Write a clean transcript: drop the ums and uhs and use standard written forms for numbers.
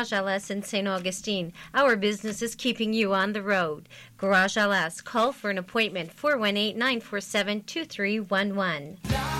Garage LS in St. Augustine. Our business is keeping you on the road. Garage LS. Call for an appointment, 418-947-2311.